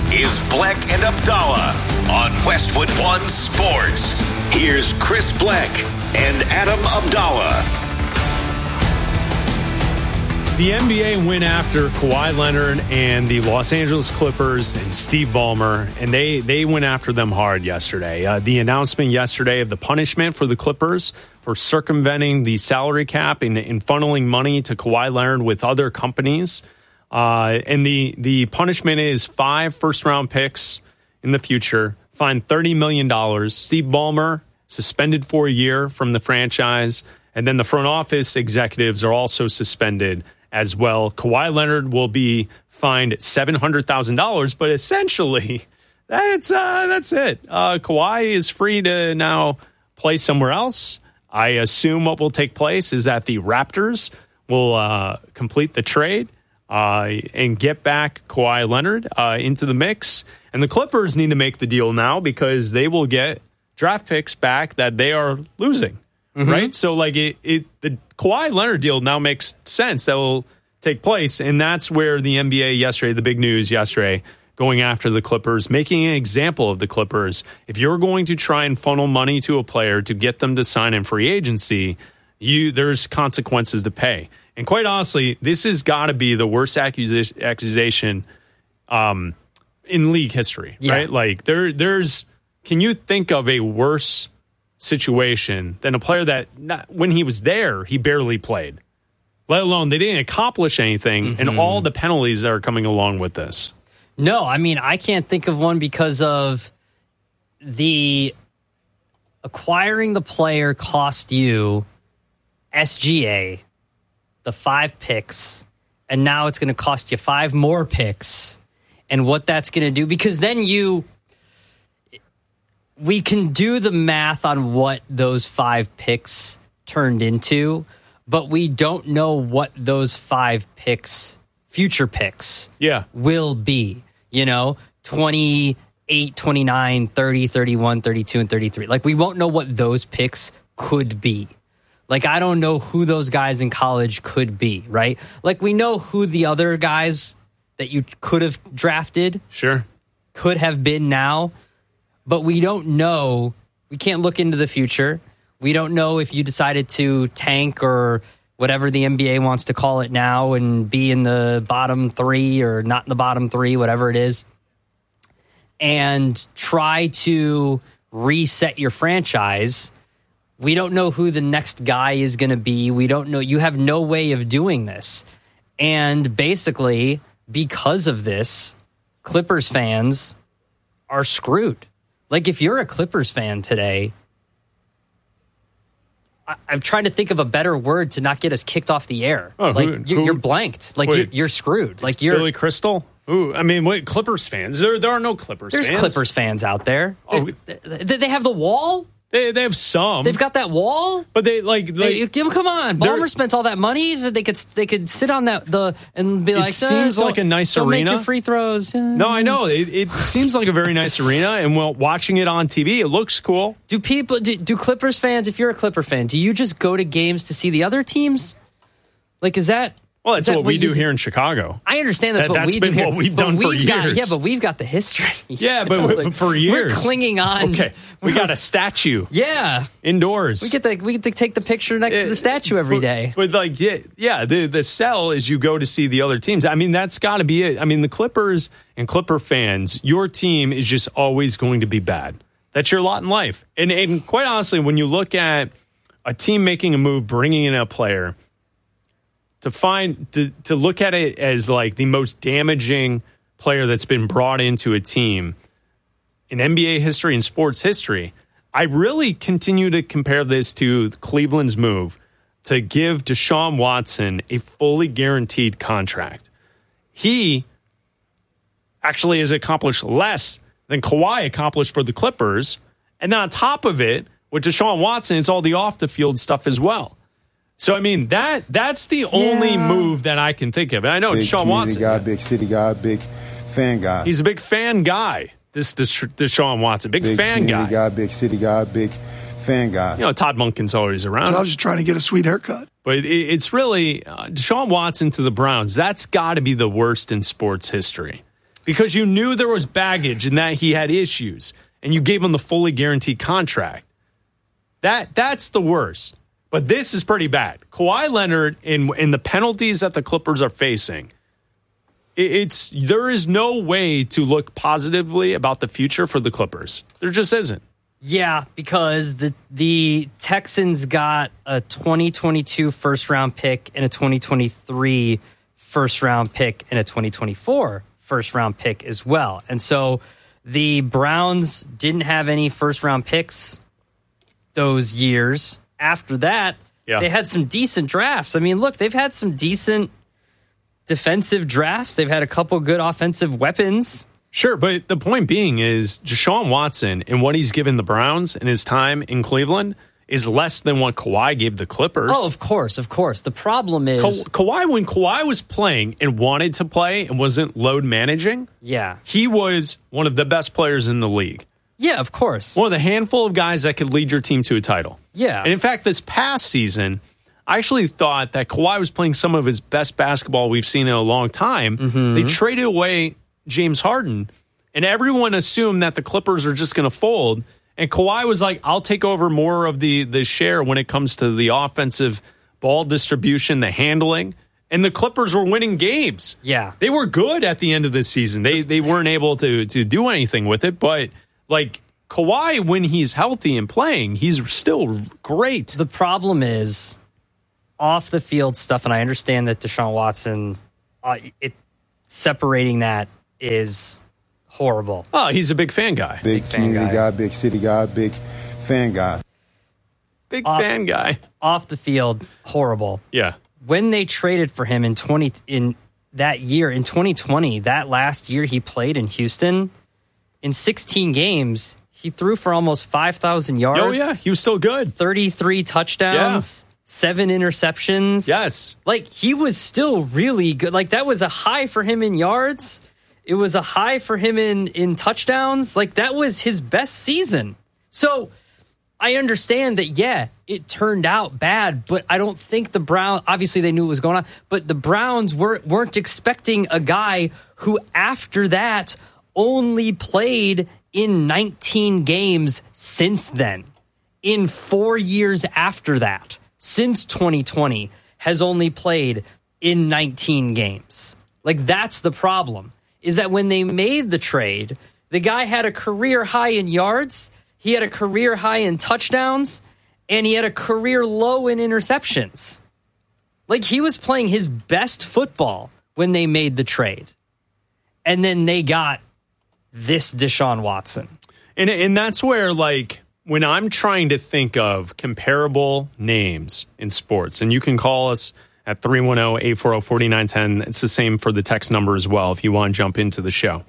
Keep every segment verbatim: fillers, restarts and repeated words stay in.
is Bleck and Abdallah on Westwood One Sports. Here's Chris Bleck and Adam Abdallah. The N B A went after Kawhi Leonard and the Los Angeles Clippers and Steve Ballmer, and they, they went after them hard yesterday. Uh, the announcement yesterday of the punishment for the Clippers for circumventing the salary cap and, and funneling money to Kawhi Leonard with other companies. Uh, and the, the punishment is five first-round picks in the future, fined thirty million dollars. Steve Ballmer suspended for a year from the franchise, and then the front office executives are also suspended as well. Kawhi Leonard will be fined seven hundred thousand dollars, but essentially, that's uh, that's it. Uh, Kawhi is free to now play somewhere else. I assume what will take place is that the Raptors will uh, complete the trade uh, and get back Kawhi Leonard uh, into the mix. And the Clippers need to make the deal now because they will get draft picks back that they are losing. Mm-hmm. Right? So, like, it, it, the Kawhi Leonard deal now makes sense. That will take place. And that's where the N B A yesterday, the big news yesterday, going after the Clippers, making an example of the Clippers. If you're going to try and funnel money to a player to get them to sign in free agency, you there's consequences to pay. And quite honestly, this has got to be the worst accusation, accusation um, in league history, yeah. right? Like, there, there's, can you think of a worse situation than a player that, not, when he was there, he barely played, let alone they didn't accomplish anything, mm-hmm. and all the penalties that are coming along with this? No, I mean, I can't think of one because of the acquiring the player cost you S G A, the five picks, and now it's going to cost you five more picks, and what that's going to do, because then you, we can do the math on what those five picks turned into, but we don't know what those five picks, future picks, yeah. will be. You know, twenty-eight, twenty-nine, thirty, thirty-one, thirty-two, and thirty-three. Like, we won't know what those picks could be. Like, I don't know who those guys in college could be, right? Like, we know who the other guys that you could have drafted sure could have been now, but we don't know. We can't look into the future. We don't know if you decided to tank or whatever the N B A wants to call it now and be in the bottom three or not in the bottom three, whatever it is, and try to reset your franchise. We don't know who the next guy is going to be. We don't know. You have no way of doing this. And basically, because of this, Clippers fans are screwed. Like, if you're a Clippers fan today, I'm trying to think of a better word to not get us kicked off the air. Oh, like who, you're, who, you're blanked. Like you're, you're screwed. Like you're Billy Crystal. Ooh, I mean, wait, Clippers fans. There, there are no Clippers. There's fans. Clippers fans out there. Oh, they, they have the wall. They they have some. They've got that wall. But they like, like they, come on. Ballmer spent all that money. They could they could sit on that the and be it like. It seems uh, like a nice don't arena. Make your free throws. No, I know it, it seems like a very nice arena, and while watching it on T V, it looks cool. Do people do, do Clippers fans? If you're a Clipper fan, do you just go to games to see the other teams? Like, is that? Well, that's that what we what do do? here in Chicago. I understand that's that, what that's we been do here. What we've but done we've for years. Got, yeah, but we've got the history. Yeah, but, know, but for years we're clinging on. Okay, we got a statue. Yeah, indoors. We get the we get to take the picture next it, to the statue every but, day. But like, yeah, yeah, the the sell is you go to see the other teams. I mean, that's got to be it. I mean, the Clippers and Clipper fans, your team is just always going to be bad. That's your lot in life. And and quite honestly, when you look at a team making a move, bringing in a player, to find to to look at it as like the most damaging player that's been brought into a team in N B A history and sports history, I really continue to compare this to Cleveland's move to give Deshaun Watson a fully guaranteed contract. He actually has accomplished less than Kawhi accomplished for the Clippers, and then on top of it, with Deshaun Watson, it's all the off the field stuff as well. So, I mean, that that's the yeah. only move that I can think of. And I know big Deshaun Watson. Big guy, big city guy, big fan guy. He's a big fan guy, this Deshaun Watson. Big, big fan guy. Big guy, big city guy, big fan guy. You know, Todd Monken's always around. So I was just trying to get a sweet haircut. But it, it's really uh, Deshaun Watson to the Browns. That's got to be the worst in sports history. because you knew there was baggage and that he had issues, and you gave him the fully guaranteed contract. That That's the worst. But this is pretty bad. Kawhi Leonard, in, in the penalties that the Clippers are facing, it, it's there is no way to look positively about the future for the Clippers. There just isn't. Yeah, because the the Texans got a twenty twenty-two first-round pick and a twenty twenty-three first-round pick and a twenty twenty-four first-round pick as well. And so the Browns didn't have any first-round picks those years. After that, yeah. they had some decent drafts. I mean, look, they've had some decent defensive drafts. They've had a couple good offensive weapons. Sure, but the point being is Deshaun Watson and what he's given the Browns in his time in Cleveland is less than what Kawhi gave the Clippers. Oh, of course, of course. The problem is... Ka- Kawhi, when Kawhi was playing and wanted to play and wasn't load managing, yeah, he was one of the best players in the league. Yeah, of course. One of the handful of guys that could lead your team to a title. Yeah. And in fact, this past season, I actually thought that Kawhi was playing some of his best basketball we've seen in a long time. Mm-hmm. They traded away James Harden, and everyone assumed that the Clippers are just going to fold. And Kawhi was like, I'll take over more of the, the share when it comes to the offensive ball distribution, the handling. And the Clippers were winning games. Yeah. They were good at the end of this season. They they weren't able to, to do anything with it. But, like, Kawhi, when he's healthy and playing, he's still great. The problem is off the field stuff, and I understand that Deshaun Watson, uh, it separating that is horrible. Oh, he's a big fan guy. Big, big fan community guy. guy, big city guy, big fan guy. Big off, fan guy. Off the field, horrible. Yeah. When they traded for him in twenty in that year, in twenty twenty, that last year he played in Houston, in sixteen games, he threw for almost five thousand yards. Oh, yeah. He was still good. thirty-three touchdowns, yeah. seven interceptions. Yes. Like, he was still really good. Like, that was a high for him in yards. It was a high for him in, in touchdowns. Like, that was his best season. So, I understand that, yeah, it turned out bad, but I don't think the Browns, obviously they knew what was going on, but the Browns weren't, weren't expecting a guy who, after that, only played in nineteen games since then. In four years after that, since twenty twenty, has only played in nineteen games. Like, that's the problem, is that when they made the trade, the guy had a career high in yards, he had a career high in touchdowns, and he had a career low in interceptions. Like, he was playing his best football when they made the trade. And then they got this Deshaun Watson. And and that's where, like, when I'm trying to think of comparable names in sports, and you can call us at three one zero, eight four zero, four nine one zero. It's the same for the text number as well if you want to jump into the show.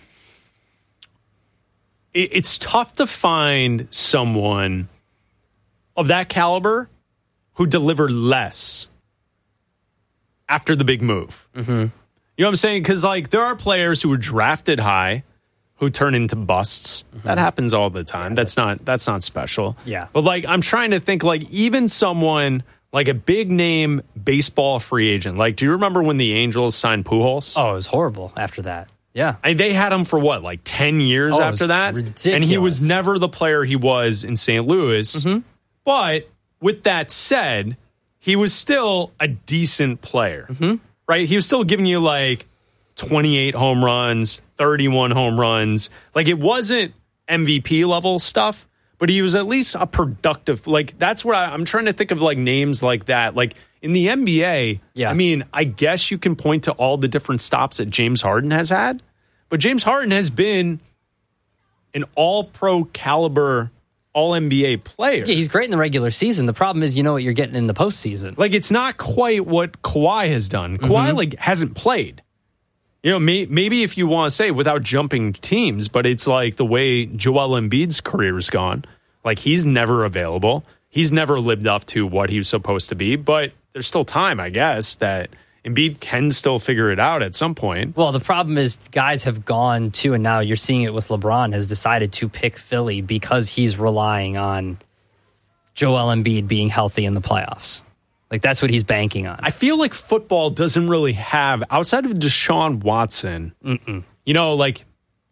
It, it's tough to find someone of that caliber who delivered less after the big move. Mm-hmm. You know what I'm saying? Because, like, there are players who were drafted high who turn into busts. Mm-hmm. That happens all the time. Yeah, that's, that's not that's not special. Yeah. But, like, I'm trying to think, like, even someone like a big name baseball free agent. Like, do you remember when the Angels signed Pujols? Oh, it was horrible after that. Yeah. And they had him for what, like ten years oh, after that? Ridiculous. And he was never the player he was in Saint Louis. Mm-hmm. But with that said, he was still a decent player. Mm-hmm. Right? He was still giving you like twenty-eight home runs, thirty-one home runs. Like, it wasn't M V P level stuff, but he was at least a productive. Like, that's where I, I'm trying to think of, like, names like that. Like, in the N B A, yeah. I mean, I guess you can point to all the different stops that James Harden has had, but James Harden has been an all-pro caliber, all-N B A player. Yeah, he's great in the regular season. The problem is, you know what you're getting in the postseason. Like, it's not quite what Kawhi has done. Mm-hmm. Kawhi, like, hasn't played. You know, may, maybe if you want to say without jumping teams, but it's like the way Joel Embiid's career has gone. Like, he's never available. He's never lived up to what he was supposed to be, but there's still time, I guess, that Embiid can still figure it out at some point. Well, the problem is guys have gone to, and now you're seeing it with LeBron, has decided to pick Philly because he's relying on Joel Embiid being healthy in the playoffs. Like, that's what he's banking on. I feel like football doesn't really have, outside of Deshaun Watson, Mm-mm. you know, like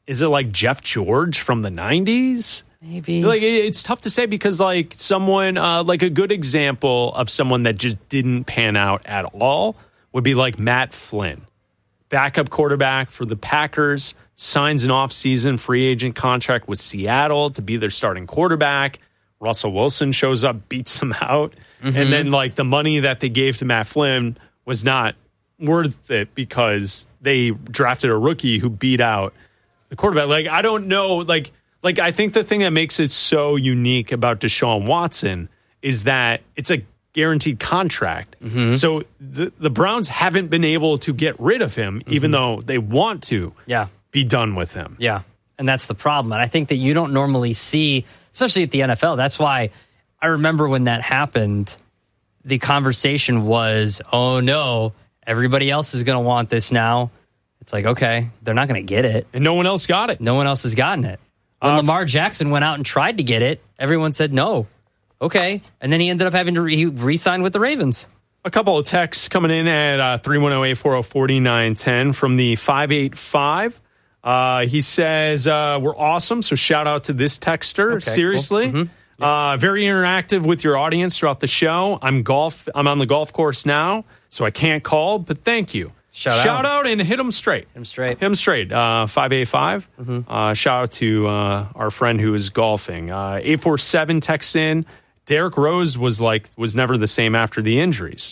is it like Jeff George from the nineties? Maybe. Like it's tough to say because like someone uh, like a good example of someone that just didn't pan out at all would be like Matt Flynn, backup quarterback for the Packers, signs an off-season free agent contract with Seattle to be their starting quarterback. Russell Wilson shows up, beats him out. Mm-hmm. And then, like, the money that they gave to Matt Flynn was not worth it because they drafted a rookie who beat out the quarterback. Like, I don't know. Like, like I think the thing that makes it so unique about Deshaun Watson is that it's a guaranteed contract. Mm-hmm. So the, the Browns haven't been able to get rid of him, mm-hmm. even though they want to yeah. be done with him. Yeah, and that's the problem. And I think that you don't normally see, especially at the N F L. That's why I remember when that happened, the conversation was, oh no, everybody else is going to want this now. It's like, okay, they're not going to get it. And no one else got it. No one else has gotten it. When uh, Lamar Jackson went out and tried to get it, everyone said no. Okay. And then he ended up having to re- re-sign with the Ravens. A couple of texts coming in at uh, three one zero, eight four zero, four nine one zero from the five eight five. Uh, he says, uh, we're awesome, so shout out to this texter. Okay, Seriously. cool. Mm-hmm. Uh, very interactive with your audience throughout the show. I'm golf. I'm on the golf course now, so I can't call, but thank you. Shout, shout out. out and hit him straight. Hit him straight. Hit him straight. Uh, five eight five. Mm-hmm. Uh, shout out to uh, our friend who is golfing. Uh, eight four seven texts in. Derrick Rose was like was never the same after the injuries.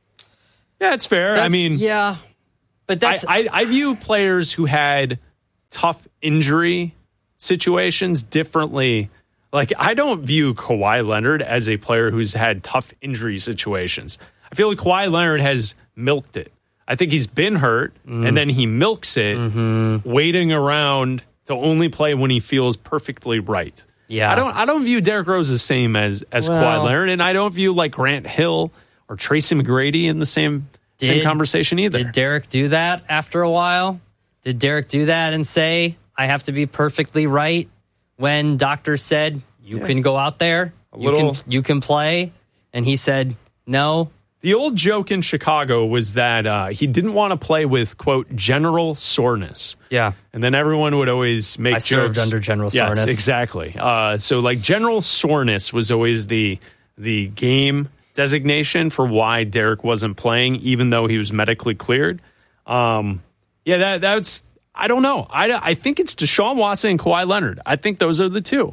Yeah, it's fair. That's, I mean, yeah, but that's I, I, I view players who had tough injury situations differently. Like, I don't view Kawhi Leonard as a player who's had tough injury situations. I feel like Kawhi Leonard has milked it. I think he's been hurt, mm. and then he milks it, mm-hmm. waiting around to only play when he feels perfectly right. Yeah, I don't. I don't view Derrick Rose the same as as well, Kawhi Leonard, and I don't view like Grant Hill or Tracy McGrady in the same did, same conversation either. Did Derrick do that after a while? Did Derrick do that and say, "I have to be perfectly right"? When doctors said you yeah. can go out there, a you little, can you can play, and he said no. The old joke in Chicago was that uh, he didn't want to play with, quote, general soreness. Yeah. And then everyone would always make I jokes. served under general yes, soreness. Exactly. Uh, so, like, general soreness was always the the game designation for why Derrick wasn't playing, even though he was medically cleared. Um, yeah, that that's, I don't know. I, I think it's Deshaun Watson and Kawhi Leonard. I think those are the two.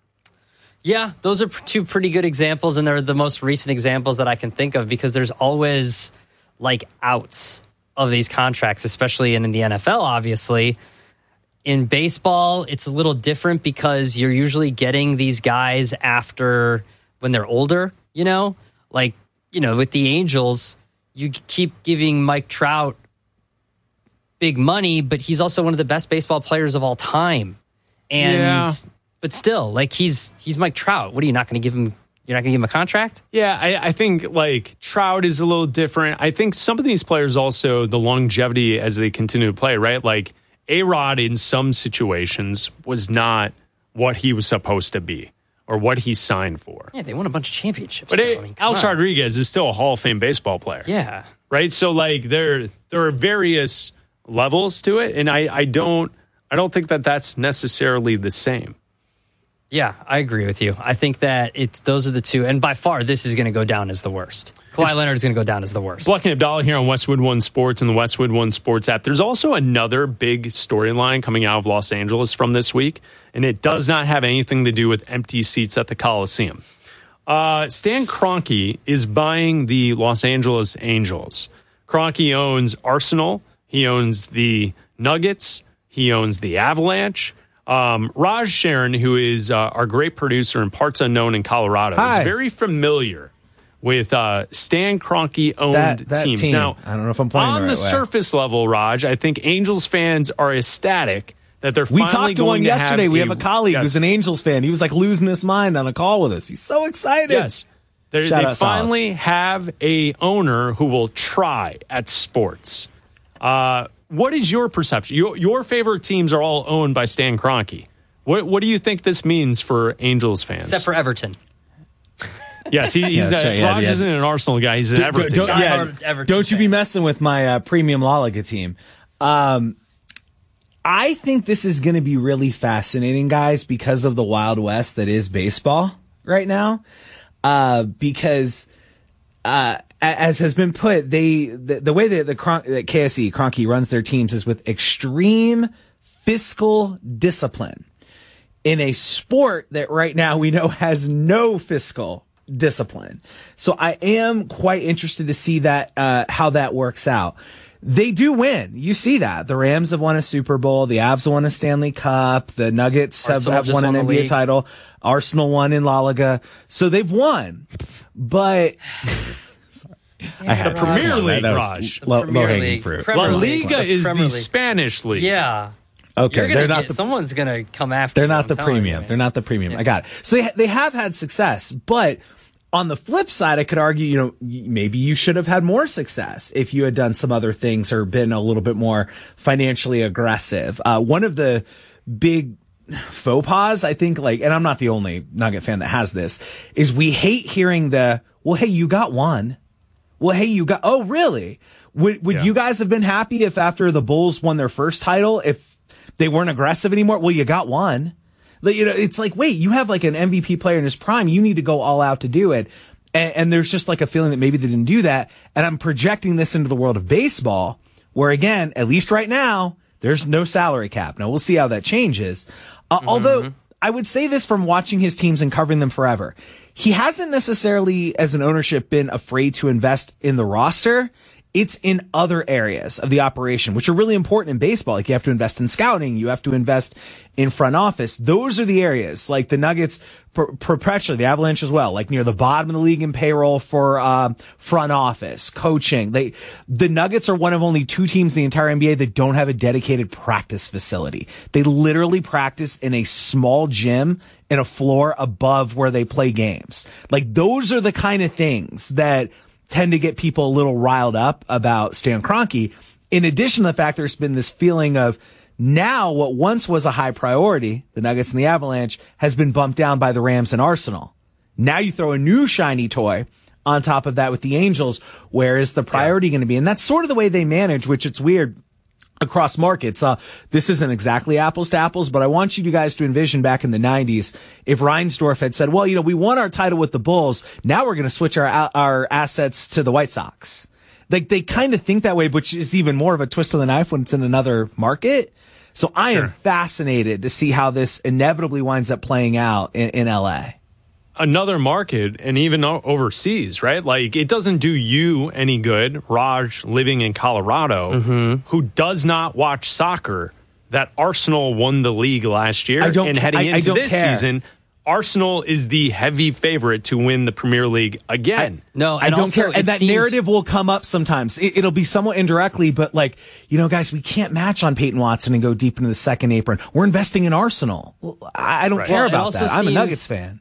Yeah, those are two pretty good examples, and they're the most recent examples that I can think of because there's always, like, outs of these contracts, especially in, in the N F L, obviously. In baseball, it's a little different because you're usually getting these guys after when they're older, you know? Like, you know, with the Angels, you keep giving Mike Trout big money, but he's also one of the best baseball players of all time. And... Yeah. But still, like, he's he's Mike Trout. What are you not going to give him? You're not going to give him a contract? Yeah, I, I think, like, Trout is a little different. I think some of these players also, the longevity as they continue to play, right? Like, A-Rod in some situations was not what he was supposed to be or what he signed for. Yeah, they won a bunch of championships. But it, I mean, Alex on. Rodriguez is still a Hall of Fame baseball player. Yeah. Right? So, like, there there are various levels to it, and I, I don't I don't think that that's necessarily the same. Yeah, I agree with you. I think that it's those are the two, and by far, this is going to go down as the worst. Kawhi Leonard is going to go down as the worst. Bleck and Abdallah here on Westwood One Sports and the Westwood One Sports app. There's also another big storyline coming out of Los Angeles from this week, and it does not have anything to do with empty seats at the Coliseum. Uh, Stan Kroenke is buying the Los Angeles Angels. Kroenke owns Arsenal. He owns the Nuggets. He owns the Avalanche. Um, Raj Sharon, who is uh, our great producer in Parts Unknown in Colorado, Hi. is very familiar with uh, Stan Kroenke-owned that, that teams. Team. Now, I don't know if I'm playing on the, right the way. surface level, Raj, I think Angels fans are ecstatic that they're we finally talked to going one to yesterday. have we a, have a colleague yes. who's an Angels fan. He was like losing his mind on a call with us. He's so excited. Yes. They're, Shout they out finally Salas. have a owner who will try at sports. Uh, what is your perception? Your, your favorite teams are all owned by Stan Kroenke. What what do you think this means for Angels fans? Except for Everton. Yes, he, he's Yeah, a, sure, yeah, Raj yeah. isn't an Arsenal guy. He's an Don't- Everton don't, guy. yeah, I'm an Everton don't you be fan. messing with my uh, premium La Liga team. Um, I think this is going to be really fascinating, guys, because of the Wild West that is baseball right now. Uh, because, uh, as has been put, they, the, the way that the Cron- that K S E, Kroenke runs their teams is with extreme fiscal discipline in a sport that right now we know has no fiscal discipline. So I am quite interested to see that, uh, how that works out. They do win. You see that. The Rams have won a Super Bowl. The Avs have won a Stanley Cup. The Nuggets have, have won an N B A title. Arsenal won in La Liga. So they've won. But I had the Premier League, Raj. Low, low hanging fruit. La Liga is the Spanish league. Yeah. Okay, they're not get, the, someone's going to come after They're you, not I'm the premium. You, they're not the premium. Yeah. I got it. So they they have had success, but on the flip side, I could argue, you know, maybe you should have had more success if you had done some other things or been a little bit more financially aggressive. Uh, one of the big faux pas, I think, like, and I'm not the only Nugget fan that has this, is we hate hearing the, well, hey, you got one. Well, hey, you got, oh, really? Would, would yeah. you guys have been happy if after the Bulls won their first title, if they weren't aggressive anymore? Well, you got one. You know, it's like, wait, you have like an M V P player in his prime. You need to go all out to do it. And, and there's just like a feeling that maybe they didn't do that. And I'm projecting this into the world of baseball, where again, at least right now, there's no salary cap. Now we'll see how that changes. Uh, mm-hmm. Although I would say this from watching his teams and covering them forever. He hasn't necessarily, as an ownership, been afraid to invest in the roster. It's in other areas of the operation, which are really important in baseball. Like you have to invest in scouting. You have to invest in front office. Those are the areas like the Nuggets per- perpetually, the Avalanche as well, like near the bottom of the league in payroll for, uh, front office, coaching. They, the Nuggets are one of only two teams in the entire N B A that don't have a dedicated practice facility. They literally practice in a small gym in a floor above where they play games. Like those are the kind of things that tend to get people a little riled up about Stan Kroenke. In addition to the fact there's been this feeling of now what once was a high priority, the Nuggets and the Avalanche, has been bumped down by the Rams and Arsenal. Now you throw a new shiny toy on top of that with the Angels. Where is the priority yeah. going to be? And that's sort of the way they manage, which it's weird across markets. Uh, this isn't exactly apples to apples, but I want you guys to envision back in the nineties, if Reinsdorf had said, well, you know, we won our title with the Bulls. Now we're going to switch our, our assets to the White Sox. Like they kind of think that way, which is even more of a twist of the knife when it's in another market. So I sure. am fascinated to see how this inevitably winds up playing out in, in L A. Another market, and even overseas, right? Like, it doesn't do you any good, Raj, living in Colorado, mm-hmm. who does not watch soccer, that Arsenal won the league last year. I don't and ca- heading I, into I this care. season, Arsenal is the heavy favorite to win the Premier League again. I, no, I don't also, care. And that seems... narrative will come up sometimes. It, it'll be somewhat indirectly, but like, you know, guys, we can't match on Peyton Watson and go deep into the second apron. We're investing in Arsenal. I, I don't right. care well, about that. I'm a Nuggets fan.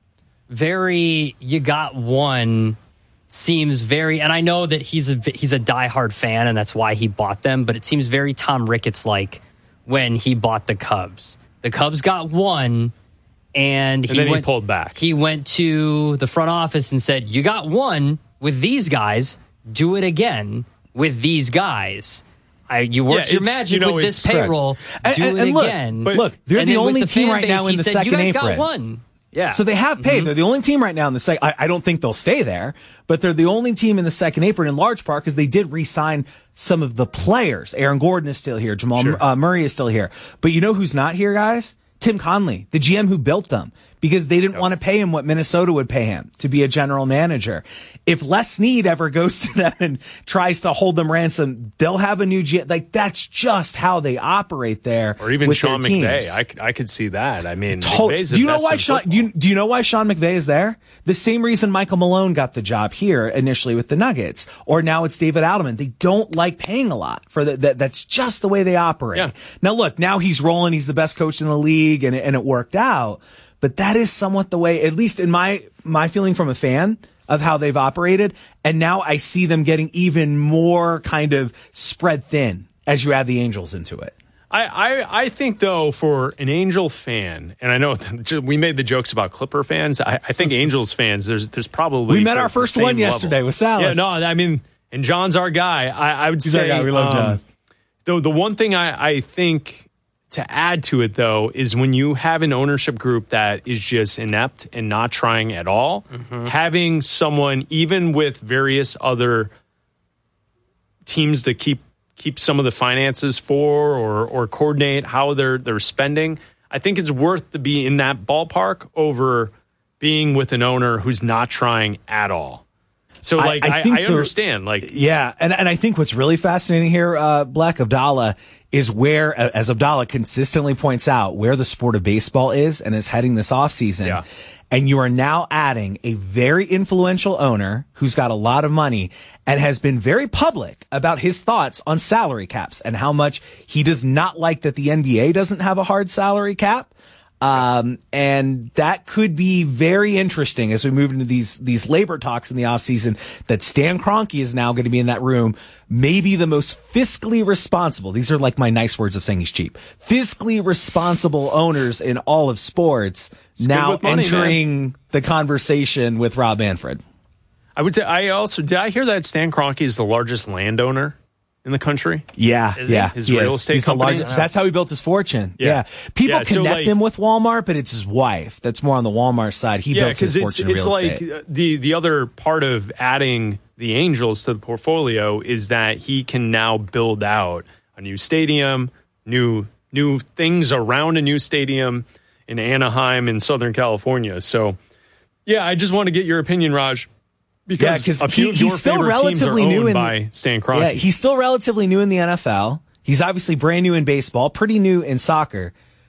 Very, you got one seems very, and I know that he's a, he's a diehard fan and that's why he bought them, but it seems very Tom Ricketts-like when he bought the Cubs. The Cubs got one and, and he, then went, he pulled back. He went to the front office and said, you got one with these guys, do it again with these guys. I, you worked yeah, your magic you know, with this payroll, and, do and, it and look, again. But look, they're and the then only with the team fan right base, now in he the said, second you guys apron. got one. Yeah. So they have paid. Mm-hmm. They're the only team right now in the second. I, I don't think they'll stay there, but they're the only team in the second apron in large part because they did re-sign some of the players. Aaron Gordon is still here. Jamal sure. uh, Murray is still here. But you know who's not here, guys? Tim Conley, the G M who built them, because they didn't yep. want to pay him what Minnesota would pay him to be a general manager. If Les Snead ever goes to them and tries to hold them ransom, they'll have a new G M. Like, that's just how they operate there. Or even with Sean their McVay. teams. I, I could see that. I mean, Totally. Do you know why Sean? Do you, do you know why Sean McVay is there? The same reason Michael Malone got the job here initially with the Nuggets, or now it's David Adelman. They don't like paying a lot for the, that. That's just the way they operate. Yeah. Now look, now he's rolling. He's the best coach in the league, and and it worked out. But that is somewhat the way, at least in my my feeling from a fan of how they've operated. And now I see them getting even more kind of spread thin as you add the Angels into it. I, I, I think, though, for an Angel fan, and I know we made the jokes about Clipper fans, I, I think Angels fans, there's there's probably... We met our first one yesterday level. with Salas. Yeah, no, I mean, and John's our guy. I, I would He's say... our guy. We love um, John. The, the one thing I, I think to add to it, though, is when you have an ownership group that is just inept and not trying at all, mm-hmm. having someone, even with various other teams to keep keep some of the finances for or or coordinate how they're they're spending, I think it's worth to be in that ballpark over being with an owner who's not trying at all. So, like, I, I, I, I understand. The, like, yeah, and, and I think what's really fascinating here, uh, Black Abdallah, is where, as Abdallah consistently points out, where the sport of baseball is and is heading this offseason. Yeah. And you are now adding a very influential owner who's got a lot of money and has been very public about his thoughts on salary caps and how much he does not like that the N B A doesn't have a hard salary cap. Um, and that could be very interesting as we move into these, these labor talks in the offseason, that Stan Kroenke is now going to be in that room, maybe the most fiscally responsible. These are like my nice words of saying he's cheap. Fiscally responsible owners in all of sports it's now money, entering man. the conversation with Rob Manfred. I would. T- I also did. I hear that Stan Kroenke is the largest landowner in the country. Yeah, is yeah. His real estate He's company. The largest, that's how he built his fortune. Yeah, yeah. People yeah, connect so like, him with Walmart, but it's his wife that's more on the Walmart side. He yeah, built his it's, fortune in it's real like estate. the the other part of adding the Angels to the portfolio is that he can now build out a new stadium, new new things around a new stadium in Anaheim in Southern California. So, yeah, I just want to get your opinion, Raj. Because yeah, a few he, of your he's still favorite teams are relatively owned new in by the, Stan Kroenke. Yeah, he's still relatively new in the N F L. He's obviously brand new in baseball, pretty new in soccer.